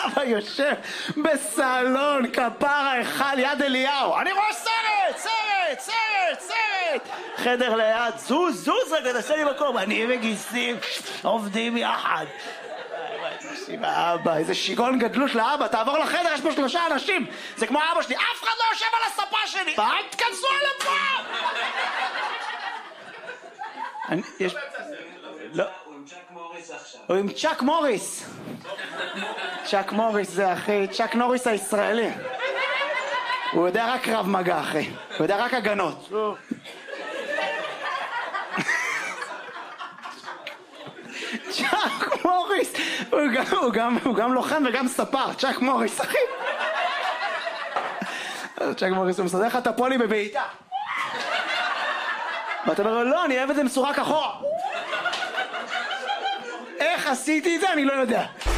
אבא יושב בסלון, כפרה אחד יד אליהו. אני רואה סרט! חדר ליד, זוז רגע, תעשה לי מקום. אני וגיסים עובדים יחד. אבא, איזה שיגעון גדלות לאבא, תעבור לחדר, יש פה 3 אנשים. זה כמו אבא שלי, אף אחד לא יושב על הספה שלי. אל תכנסו על הפעם! יש... לא. הוא עם צ'אק מוריס. צ'אק מוריס זה אחי, צ'אק נוריס הישראלי. הוא יודע רק קרב מגע אחי, הוא יודע רק הגנות. צ'אק מוריס, הוא גם לוחם וגם ספר, צ'אק מוריס אחי. צ'אק מוריס הוא מסדר לך את הפולי בבעיטה. ואתה אומר לו, לא, אני אוהב את זה מסורק אחורה. איך עשיתי את זה? אני לא יודע.